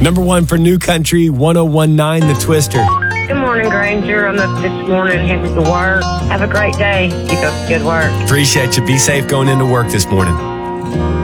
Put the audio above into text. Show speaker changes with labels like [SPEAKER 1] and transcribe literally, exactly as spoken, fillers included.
[SPEAKER 1] Number one for New Country, one oh one nine, The Twister.
[SPEAKER 2] Good morning, Granger. I'm up this morning heading to work. Have a great day. Keep up the good work.
[SPEAKER 1] Appreciate you. Be safe going into work this morning.